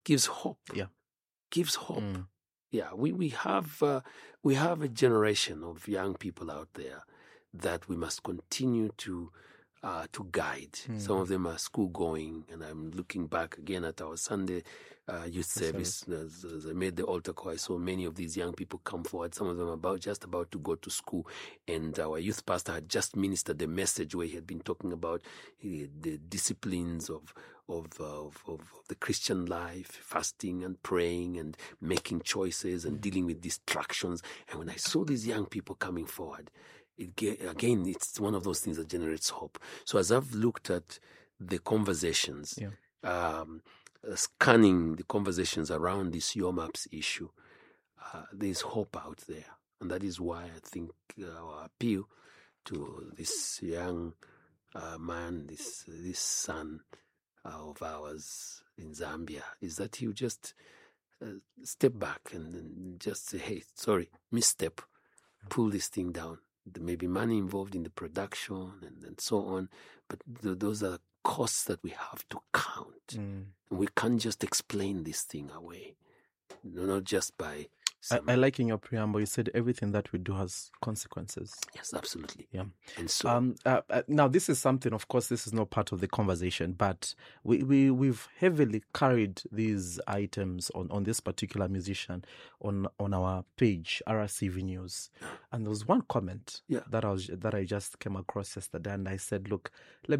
gives hope. Yeah. Gives hope. Yeah, we have a generation of young people out there that we must continue to guide. Some of them are school going, and I'm looking back again at our Sunday youth service. As I made the altar call, I saw many of these young people come forward. Some of them just about to go to school, and our youth pastor had just ministered a message where he had been talking about the disciplines of the Christian life, fasting and praying and making choices and dealing with distractions. And when I saw these young people coming forward, again, it's one of those things that generates hope. So as I've looked at the conversations, scanning the conversations around this YOMAPS issue, there's hope out there. And that is why I think our appeal to this young man, this son of ours in Zambia, is that you just step back and just say, hey, sorry, misstep, pull this thing down. There may be money involved in the production and so on, but those are costs that we have to count. And we can't just explain this thing away, not just by... I like in your preamble, you said everything that we do has consequences. Yes, absolutely. Yeah. And so... now, this is something, of course, this is not part of the conversation, but we've heavily carried these items on this particular musician on our page, RCV News. And there was one comment that I just came across yesterday, and I said, look, let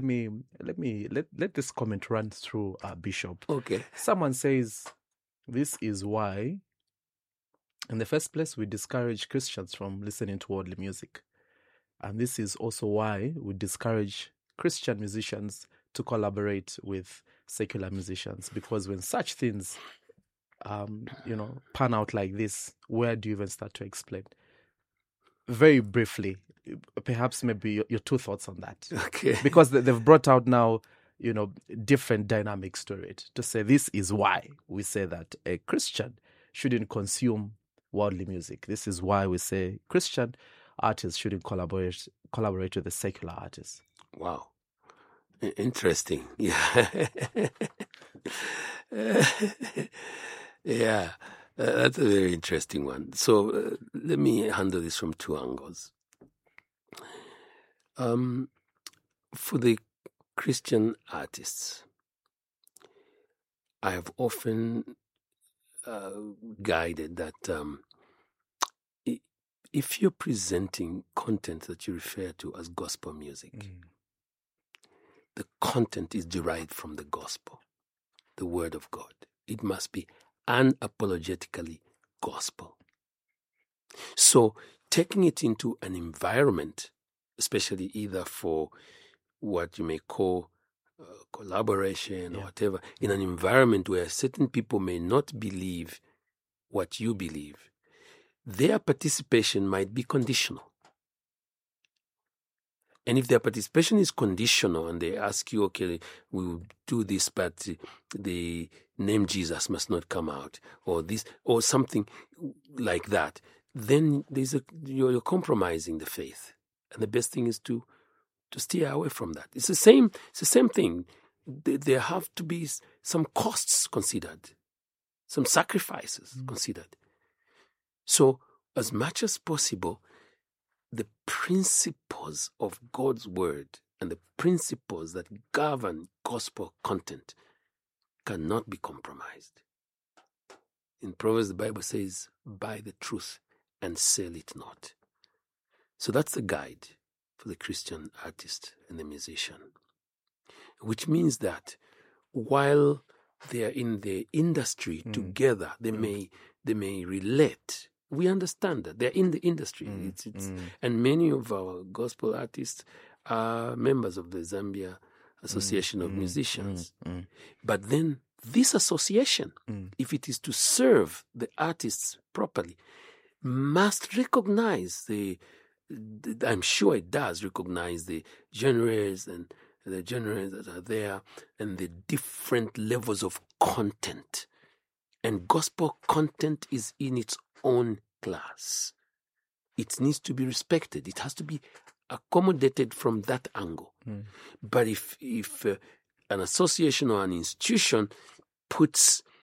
this comment run through Bishop. Okay. Someone says, this is why... in the first place, we discourage Christians from listening to worldly music. And this is also why we discourage Christian musicians to collaborate with secular musicians. Because when such things, pan out like this, where do you even start to explain? Very briefly, perhaps maybe your two thoughts on that. Okay. Because they've brought out now, different dynamics to it. To say this is why we say that a Christian shouldn't consume worldly music. This is why we say Christian artists shouldn't collaborate with the secular artists. Wow. Interesting. Yeah. Yeah. That's a very interesting one. So let me handle this from two angles. For the Christian artists, I have often guided that if you're presenting content that you refer to as gospel music, the content is derived from the gospel, the word of God. It must be unapologetically gospel. So taking it into an environment, especially either for what you may call collaboration or whatever, in an environment where certain people may not believe what you believe, their participation might be conditional. And if their participation is conditional and they ask you, okay, we will do this, but the name Jesus must not come out, or this, or something like that, then you're compromising the faith. And the best thing is to steer away from that. It's the same thing. There have to be some costs considered, some sacrifices considered. So as much as possible, the principles of God's word and the principles that govern gospel content cannot be compromised. In Proverbs, the Bible says, buy the truth and sell it not. So that's the guide for the Christian artist and the musician, which means that while they are in the industry together, they may relate. We understand that they're in the industry. And many of our gospel artists are members of the Zambia Association of Musicians. But then this association, if it is to serve the artists properly, must recognize I'm sure it does recognize the genres and the genres that are there and the different levels of content. And gospel content is in its own class. It needs to be respected. It has to be accommodated from that angle. But if an association or an institution puts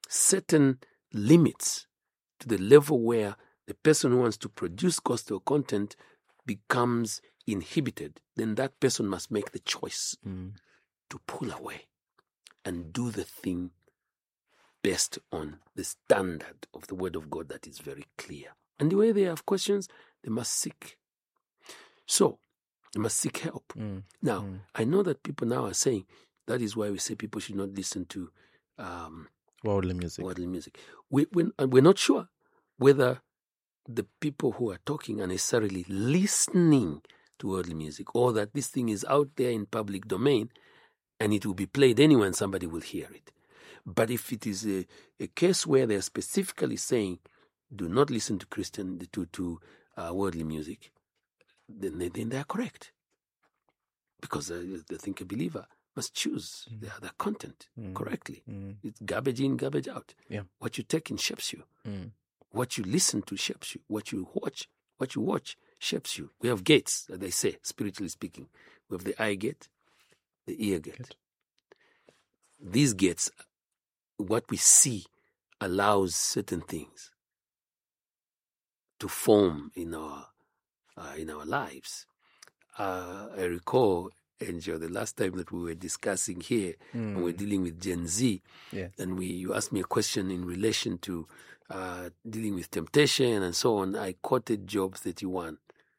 certain limits to the level where the person who wants to produce gospel content becomes inhibited, then that person must make the choice to pull away and do the thing based on the standard of the Word of God that is very clear. And the way they have questions, they must seek. So, they must seek help. Now, I know that people now are saying, that is why we say people should not listen to worldly music. We're not sure whether the people who are talking are necessarily listening to worldly music, or that this thing is out there in public domain and it will be played anywhere and somebody will hear it. But if it is a case where they're specifically saying, do not listen to worldly music, then they're correct. Because I think a believer must choose the content correctly. It's garbage in, garbage out. Yeah. What you take in shapes you. What you listen to shapes you. What you watch shapes you. We have gates, as they say, spiritually speaking. We have the eye gate, the ear gate. Good. These gates, what we see allows certain things to form in our lives. I recall, Angel, the last time that we were discussing here, and we're dealing with Gen Z, and you asked me a question in relation to dealing with temptation and so on. I quoted Job 31,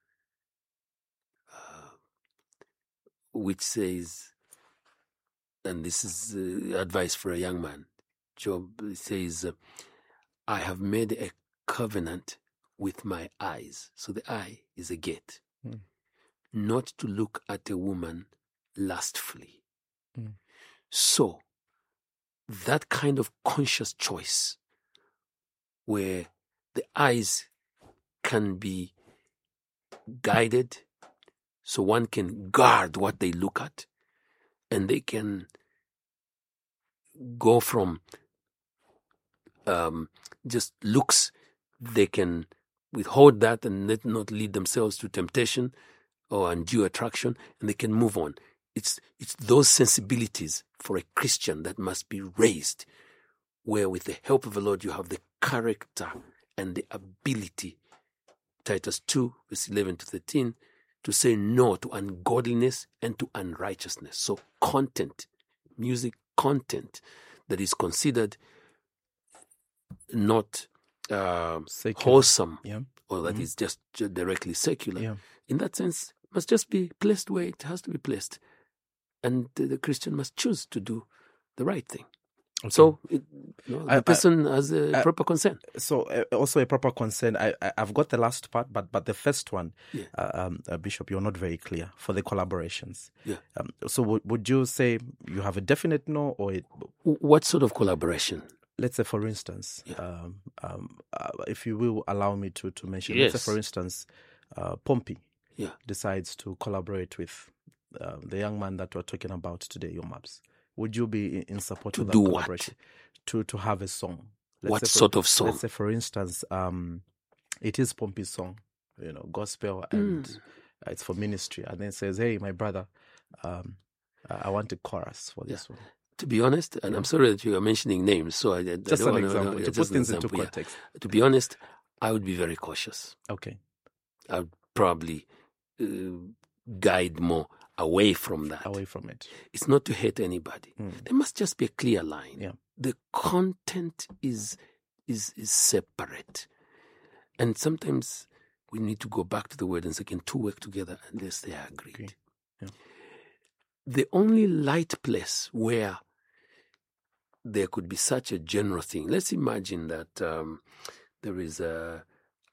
which says, and this is advice for a young man. Job says, I have made a covenant with my eyes. So the eye is a gate. Not to look at a woman lustfully. So that kind of conscious choice where the eyes can be guided so one can guard what they look at, and they can go from just looks, they can withhold that and not lead themselves to temptation or undue attraction, and they can move on. It's those sensibilities for a Christian that must be raised, where with the help of the Lord you have the character and the ability, Titus 2, verse 11 to 13, to say no to ungodliness and to unrighteousness. So content, music content that is considered not wholesome, or that is just directly secular, in that sense, must just be placed where it has to be placed. And the Christian must choose to do the right thing. Okay. So the person has a proper consent. So also a proper consent. I've got the last part, but the first one, Bishop, you're not very clear for the collaborations. Yeah. So would you say you have a definite no, or what sort of collaboration? Let's say, for instance, if you will allow me to mention, let's say, for instance, Pompey decides to collaborate with the young man that we're talking about today, Yomabs. Would you be in support of that collaboration? To have a song. What sort of song? Let's say, for instance, it is Pompey's song, gospel, and it's for ministry. And then it says, hey, my brother, I want a chorus for this one. To be honest, and I'm sorry that you are mentioning names, so I just don't an example, to put things into context. To be honest, I would be very cautious. Okay. I would probably guide more away from that. Away from it. It's not to hate anybody. There must just be a clear line. Yeah. The content is separate. And sometimes we need to go back to the word and say, can two work together unless they are agreed? Okay. Yeah. The only light place where there could be such a general thing, let's imagine that there is a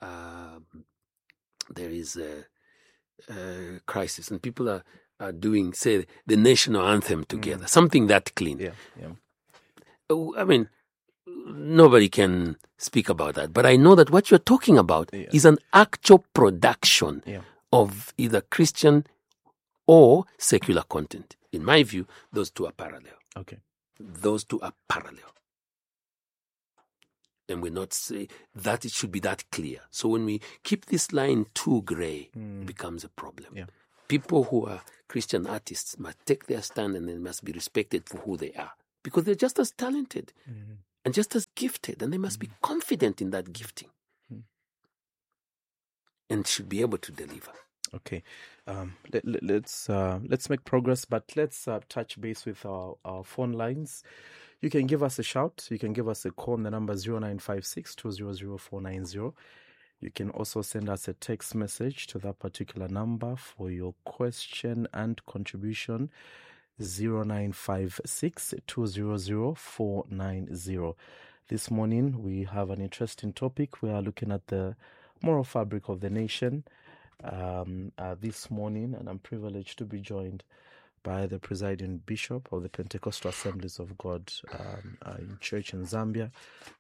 crisis and people are doing, say, the national anthem together, something that clean. Yeah. I mean, nobody can speak about that, but I know that what you're talking about is an actual production of either Christian or secular content. In my view, those two are parallel. Okay. Those two are parallel. And we're not saying that it should be that clear. So when we keep this line too gray, it becomes a problem. Yeah. People who are Christian artists must take their stand and they must be respected for who they are, because they're just as talented and just as gifted, and they must be confident in that gifting and should be able to deliver. Okay, let's make progress, but let's touch base with our phone lines. You can give us a shout. You can give us a call on the number 0956 200 490. You can also send us a text message to that particular number for your question and contribution, 0956 200 490. This morning we have an interesting topic. We are looking at the moral fabric of the nation this morning, and I'm privileged to be joined by the presiding bishop of the Pentecostal Assemblies of God in church in Zambia,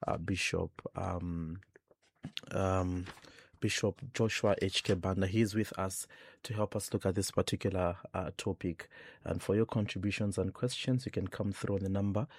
Bishop Joshua H.K. Banda. He's with us to help us look at this particular topic. And for your contributions and questions, you can come through on the number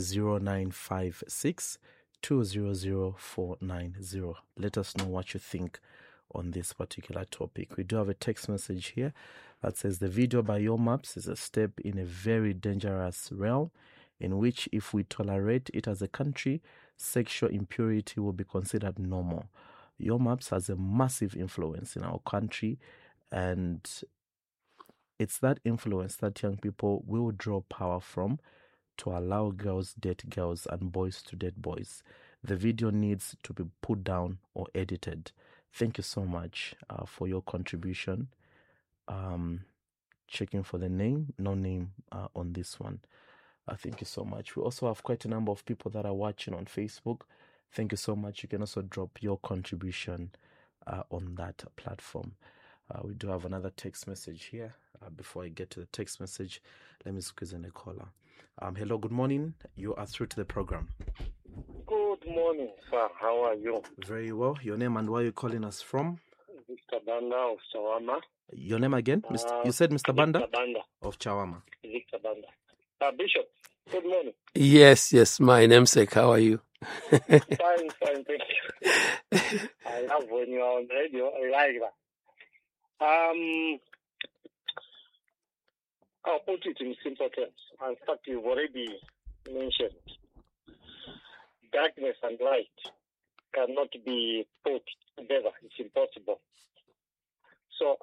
0956 200 490. Let us know what you think on this particular topic. We do have a text message here that says the video by Your Maps is a step in a very dangerous realm in which, if we tolerate it as a country, sexual impurity will be considered normal. Your Maps has a massive influence in our country, and it's that influence that young people will draw power from to allow girls date girls and boys to date boys. The video needs to be put down or edited. Thank you so much for your contribution. Checking for the name, no name on this one. Thank you so much. We also have quite a number of people that are watching on Facebook. Thank you so much. You can also drop your contribution on that platform. We do have another text message here. Before I get to the text message, let me squeeze in a caller. Hello, good morning. You are through to the program. Good morning, sir. How are you? Very well. Your name and where are you calling us from? Victor Banda of Chawama. Your name again? You said Mr. Banda? Victor Banda of Chawama. Victor Banda. Bishop, good morning. Yes, my namesake. How are you? Fine, thank you. I love when you're on radio. I like that. I'll put it in simple terms. In fact, you've already mentioned darkness and light cannot be put together. It's impossible. So,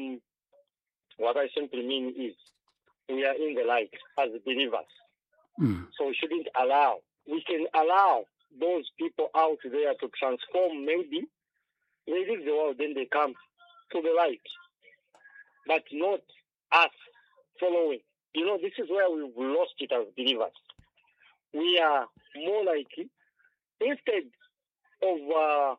what I simply mean is we are in the light as believers. So we shouldn't allow. We can allow those people out there to transform. Maybe they leave the world, then they come to the light, but not us following. This is where we've lost it as believers. We are more like, instead of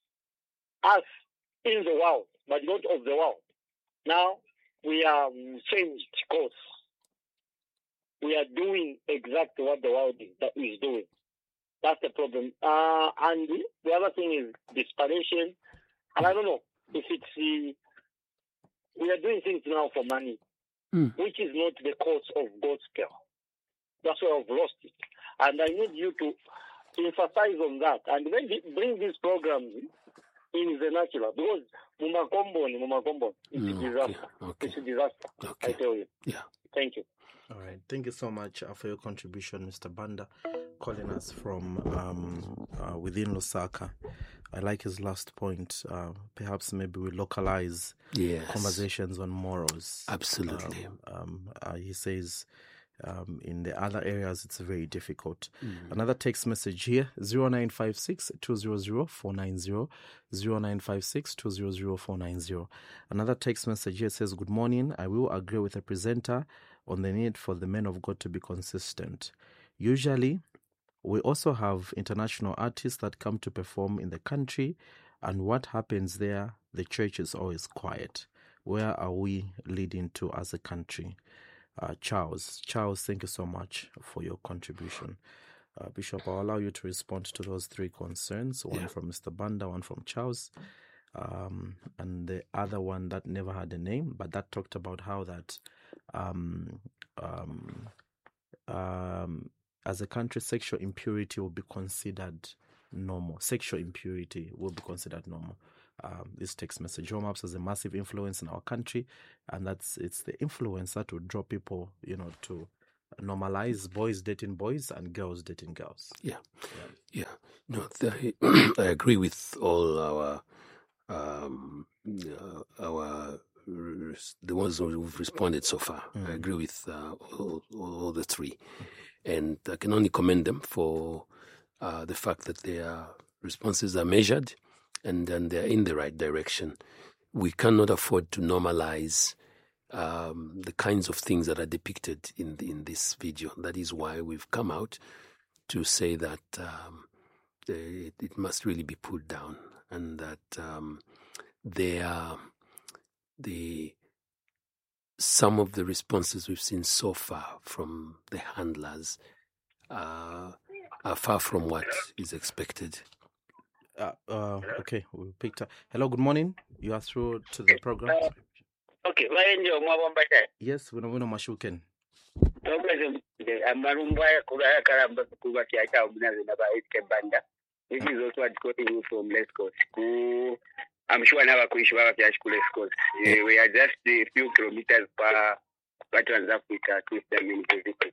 us in the world, but not of the world. Now we are changed course. We are doing exactly what the world is doing. That's the problem. And the other thing is desperation. And I don't know if it's we are doing things now for money, which is not the cause of gospel. That's why I've lost it. And I need you to emphasize on that and bring these programs in the natural, because Mumakombo, it's a disaster. Okay. It's a disaster, I tell you. Yeah. Thank you. All right. Thank you so much for your contribution, Mr. Banda, calling us from within Lusaka. I like his last point. Perhaps maybe we localize conversations on morals. Absolutely. He says in the other areas it's very difficult. Another text message here, 0956 200 490, 0956 200 490. Another text message here says, good morning. I will agree with the presenter on the need for the men of God to be consistent. Usually, we also have international artists that come to perform in the country, and what happens there, the church is always quiet. Where are we leading to as a country? Charles, thank you so much for your contribution. Bishop, I'll allow you to respond to those three concerns, one from Mr. Banda, one from Charles, and the other one that never had a name, but that talked about how that as a country, sexual impurity will be considered normal. Sexual impurity will be considered normal. This text message, Your Maps has a massive influence in our country, and it's the influence that will draw people, to normalize boys dating boys and girls dating girls. Yeah. No, I agree with all the ones who've responded so far. I agree with all the three, and I can only commend them for the fact that their responses are measured and then they're in the right direction. We cannot afford to normalize the kinds of things that are depicted in this video. That is why we've come out to say that it must really be put down, and that some of the responses we've seen so far from the handlers are far from what is expected. Okay, we picked up. Hello, good morning. You are through to the program. Okay, vaenjo mwabambata. Yes, wino mashuken. Amarumba kula karamba kuba kiacha ubunazi na baitke banda. This is also what calling you from Les Coast. I'm sure never kuishi baba kiacha kule Les Coast. We are just a few kilometers per Trans Africa to the University.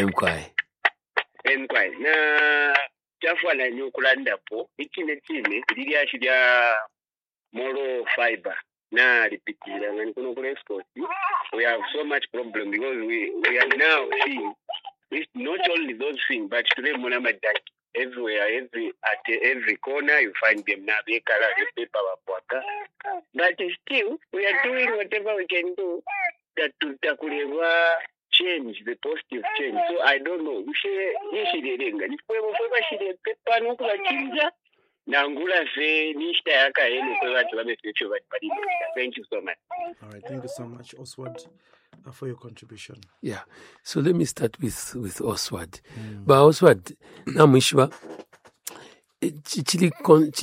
Enkwai. Na chafana nyukulanda po ichine lili ashija moro fiber. Na repeating when you go to we have so much problem because we are now seeing not only those things, but today everywhere, at every corner you find them now. They color the paper water. But still, we are doing whatever we can do that to change the positive change. So I don't know. Thank you so much. All right, thank you so much, Oswald, for your contribution. Yeah, so let me start with Oswald. But Oswald, namwishwa chili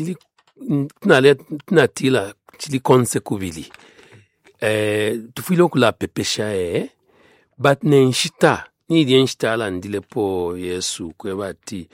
tunatila chili konse kubili. Tufilo kula pepesha but nenshita ni dienshita la ndile po Yesu kwebati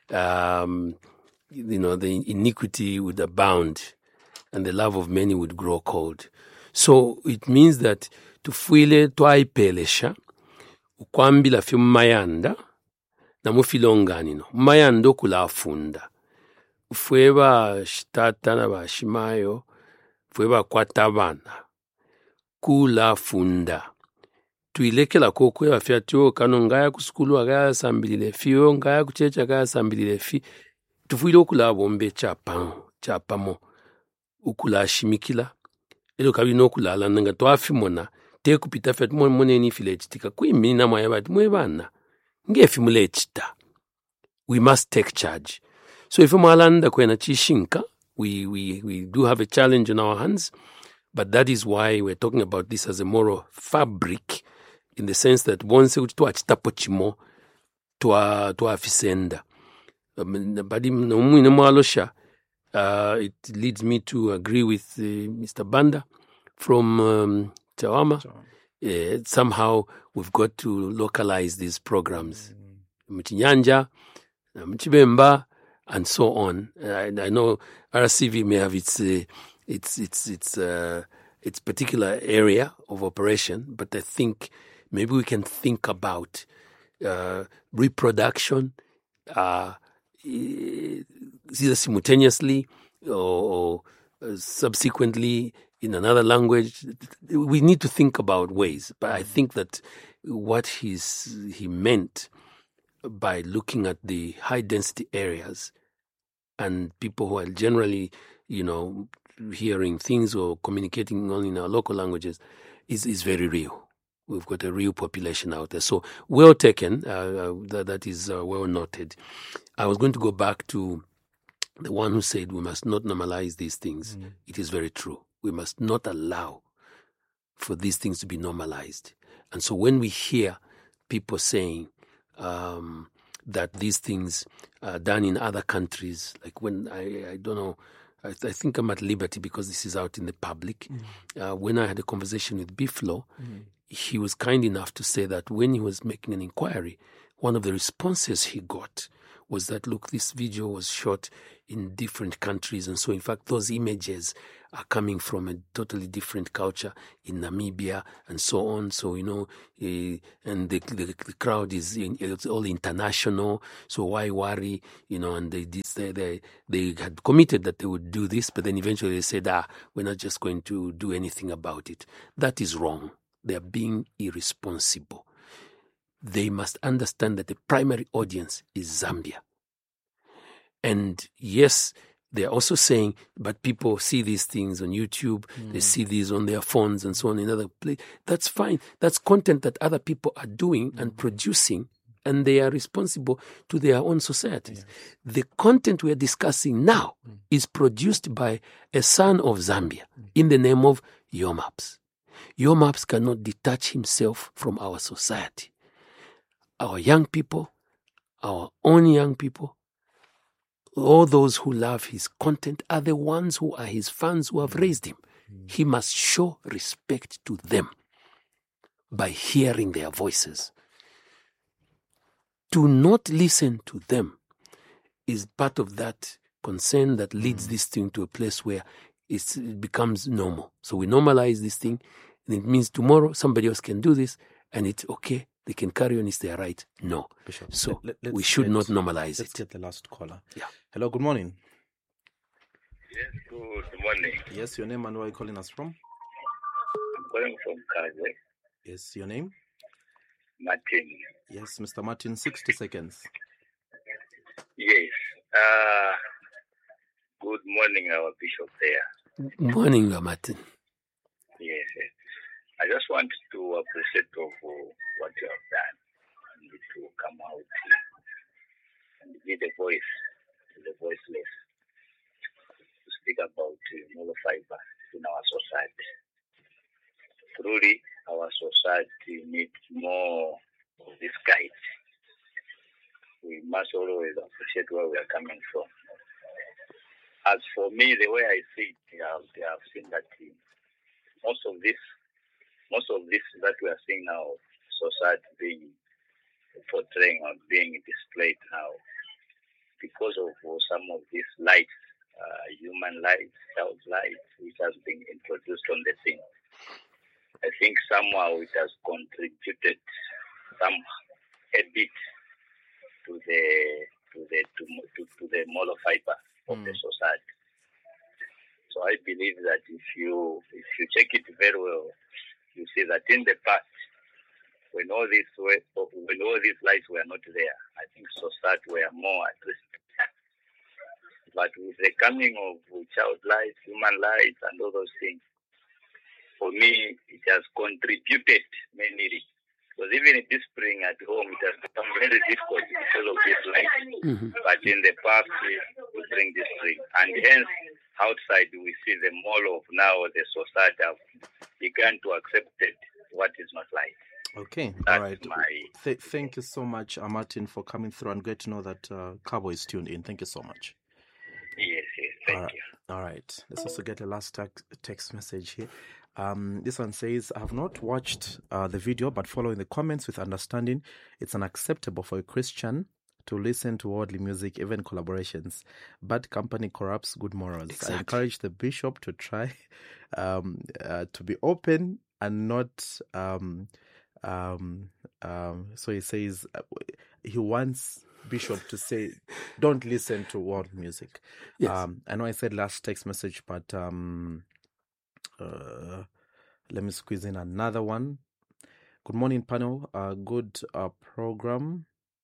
the iniquity would abound and the love of many would grow cold. So it means that tufuile twaipelesha ukwambila fi mayanda na mufilonganino mayanda okulafunda ufweba shitata na bashimayo fweba kwatabana kulafunda tuilekela kokwe afyatyo kano ngaya kusukulu agaya sambilile fiyo ngaya kuchecha agaya sambilile fi tufuile okulabombe chapamo ukulashimikila elo kabino okulala nanga twafimona tekupita fet moneni filechitika kwimina mwaya bati mwebana ngefimule chita. We must take charge. So if mwalanda kwena chishinka, we do have a challenge on our hands, but that is why we're talking about this as a moral fabric, in the sense that once twachitapo chimo twafisenda. Badi mwine mwalosha. It leads me to agree with Mr. Banda from Chawama. Somehow we've got to localize these programs. Mchinyanja, Mchibemba, and so on. I know RCV may have its particular area of operation, but I think maybe we can think about reproduction, either simultaneously or subsequently in another language. We need to think about ways. But I think that what he meant by looking at the high density areas and people who are generally, hearing things or communicating only in our local languages is very real. We've got a real population out there. So well taken. That is well noted. I was going to go back to the one who said we must not normalize these things. It is very true. We must not allow for these things to be normalized. And so when we hear people saying that these things are done in other countries, like when I don't know, I think I'm at liberty because this is out in the public. When I had a conversation with Biflo, he was kind enough to say that when he was making an inquiry, one of the responses he got was that, look, this video was shot in different countries. And so, in fact, those images are coming from a totally different culture in Namibia and so on. So, and the crowd it's all international. So why worry? And they had committed that they would do this, but then eventually they said, we're not just going to do anything about it. That is wrong. They are being irresponsible. They must understand that the primary audience is Zambia. And yes, they're also saying, but people see these things on YouTube, they see these on their phones and so on in other places. That's fine. That's content that other people are doing and producing, and they are responsible to their own societies. Yes. The content we are discussing now is produced by a son of Zambia in the name of Yomaps. Yomaps cannot detach himself from our society. Our young people, our own young people, all those who love his content are the ones who are his fans who have raised him. He must show respect to them by hearing their voices. To not listen to them is part of that concern that leads this thing to a place where it becomes normal. So we normalize this thing, and it means tomorrow somebody else can do this, and it's okay. They can carry on, it's their right. No. Bishop, so we should not normalize it. Let's get the last caller. Yeah. Hello, good morning. Yes, good morning. Yes, your name and where are you calling us from? I'm calling from Kaze. Yes, your name? Martin. Yes, Mr. Martin, 60 seconds. Yes. Good morning, our bishop there. Good morning, Martin. Yes. I just want to appreciate of what you have done and to come out and be the voice to the voiceless, to speak about moral fiber in our society. Truly, our society needs more of this guide. We must always appreciate where we are coming from. As for me, the way I see it, I have seen that most of this that we are seeing now, society being portraying or being displayed now, because of some of these lights, human lights, child lights, which has been introduced on the scene. I think somehow it has contributed a bit to the moral fiber of the society. So I believe that if you check it very well, you see that in the past, when all these lights were not there, I think society were more at risk. But with the coming of child lights, human lights, and all those things, for me, it has contributed mainly. Because even this spring at home, it has become very difficult because of this light. Mm-hmm. But in the past, we bring this spring. And hence, outside, we see the more of now the society have begun to accept what is not light. Okay, all right. Thank you so much, Martin, for coming through, and great to know that Cabo is tuned in. Thank you so much. Yes, thank you. All right. Let's also get a last text message here. This one says, I have not watched the video, but following the comments with understanding, it's unacceptable for a Christian to listen to worldly music, even collaborations. Bad company corrupts good morals. Exactly. I encourage the bishop to try to be open and not... so he says he wants bishop to say, don't listen to world music. Yes. I know I said last text message, but let me squeeze in another one. Good morning, panel. Good program.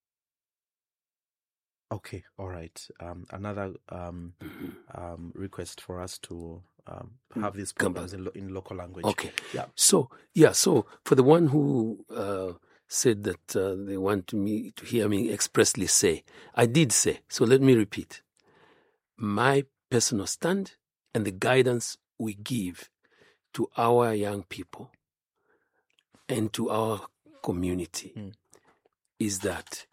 Okay, all right. Another request for us to have these programs in local language. Okay. Yeah. So for the one who said that they want me to hear me expressly say, I did say. So let me repeat. My personal stand and the guidance we give to our young people and to our community is that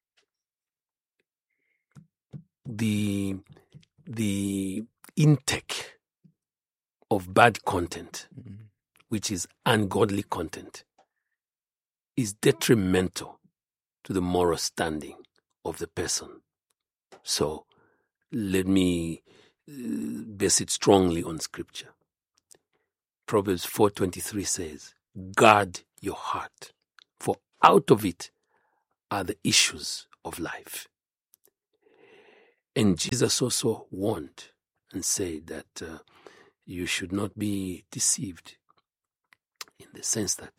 the intake of bad content, which is ungodly content, is detrimental to the moral standing of the person So let me base it strongly on Scripture. Proverbs 4:23 says, guard your heart, for out of it are the issues of life. And Jesus also warned and said that you should not be deceived, in the sense that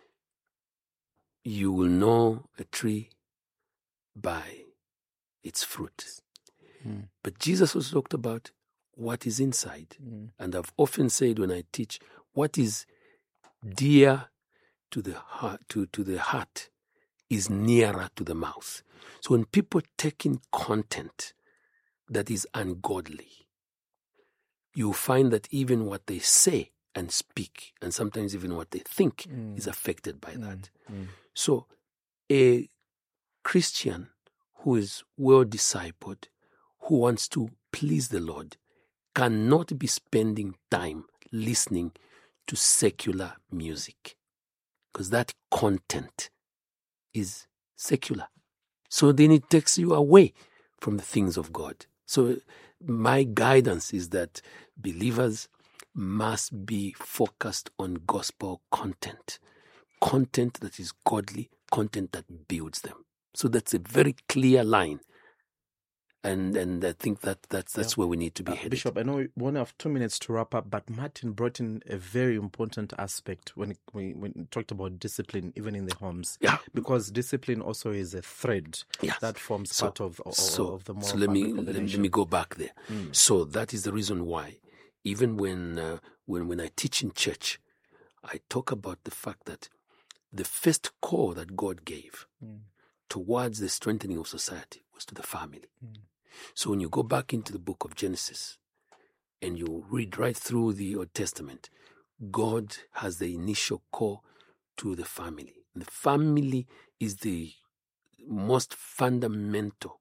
you will know a tree by its fruit. But Jesus also talked about what is inside. And I've often said when I teach, what is dear to the heart is nearer to the mouth. So when people take in content that is ungodly, you find that even what they say and speak, and sometimes even what they think, is affected by that. So a Christian who is well discipled, who wants to please the Lord, cannot be spending time listening to secular music, because that content is secular. So then it takes you away from the things of God. So my guidance is that believers must be focused on gospel content that is godly, content that builds them. So that's a very clear line. And I think that's where we need to be headed. Bishop, I know we only have 2 minutes to wrap up, but Martin brought in a very important aspect when we talked about discipline, even in the homes. Yeah. Because discipline also is a thread that forms part of the moral So let me go back there. Mm. So that is the reason why, even when I teach in church, I talk about the fact that the first call that God gave towards the strengthening of society was to the family. So when you go back into the book of Genesis and you read right through the Old Testament, God has the initial call to the family. The family is the most fundamental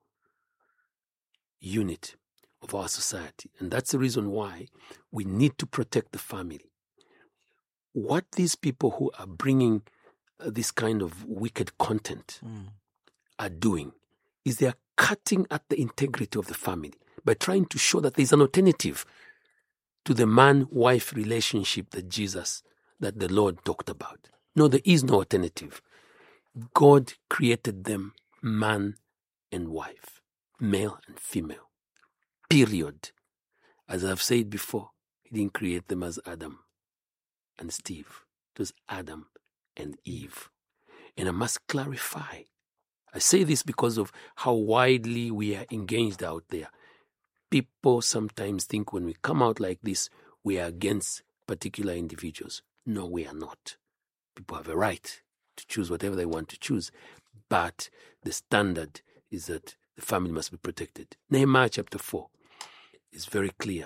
unit of our society. And that's the reason why we need to protect the family. What these people who are bringing this kind of wicked content are doing is they are cutting at the integrity of the family by trying to show that there's an alternative to the man-wife relationship that the Lord talked about. No, there is no alternative. God created them man and wife, male and female, period. As I've said before, He didn't create them as Adam and Steve. It was Adam and Eve. And I must clarify, I say this because of how widely we are engaged out there. People sometimes think when we come out like this, we are against particular individuals. No, we are not. People have a right to choose whatever they want to choose. But the standard is that the family must be protected. Nehemiah chapter 4 is very clear.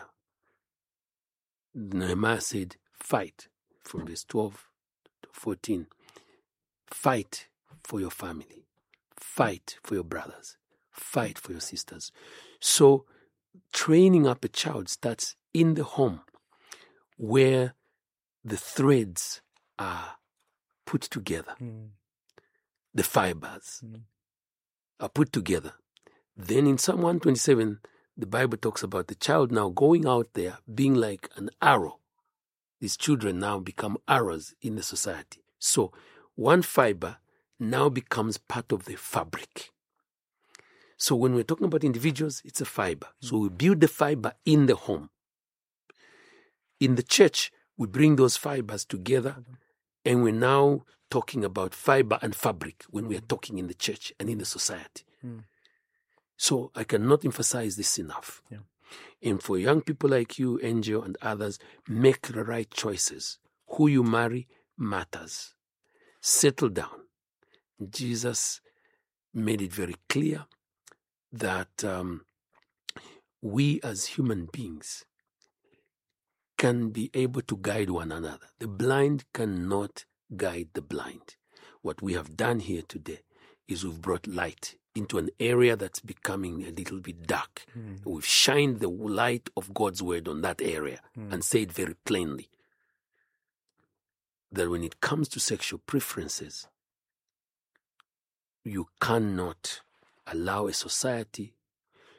Nehemiah said, fight, from verse 12 to 14. Fight for your family. Fight for your brothers. Fight for your sisters. So training up a child starts in the home, where the threads are put together. The fibers are put together. Then in Psalm 127, the Bible talks about the child now going out there being like an arrow. These children now become arrows in the society. So one fiber now becomes part of the fabric. So when we're talking about individuals, it's a fiber. So we build the fiber in the home. In the church, we bring those fibers together, and we're now talking about fiber and fabric when we are talking in the church and in the society. So I cannot emphasize this enough. Yeah. And for young people like you, Angel, and others, make the right choices. Who you marry matters. Settle down. Jesus made it very clear that we as human beings can be able to guide one another. The blind cannot guide the blind. What we have done here today is we've brought light into an area that's becoming a little bit dark. We've shined the light of God's word on that area and said very plainly that when it comes to sexual preferences, you cannot allow a society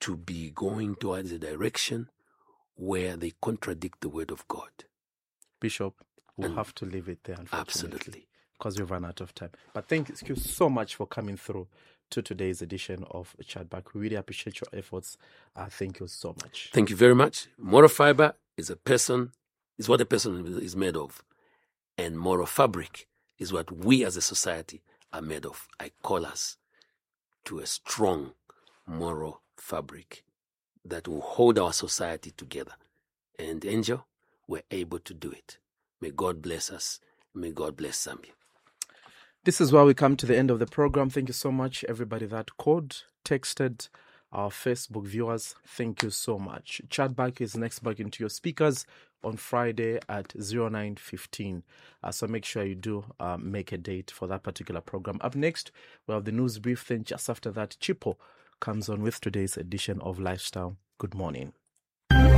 to be going towards a direction where they contradict the word of God. Bishop, we'll And- have to leave it there, unfortunately. Absolutely. Because we've run out of time. But thank you so much for coming through to today's edition of Chatback. We really appreciate your efforts. Thank you so much. Thank you very much. Moral fiber is what a person is made of. And moral fabric is what we as a society are made of. I call us to a strong moral fabric that will hold our society together. And Angel, we're able to do it. May God bless us. May God bless Zambia. This is where we come to the end of the program. Thank you so much, everybody that called, texted, our Facebook viewers. Thank you so much. Chatback is next back into your speakers on Friday at 09:15. So make sure you do make a date for that particular program. Up next, we have the news brief. Then just after that, Chipo comes on with today's edition of Lifestyle. Good morning.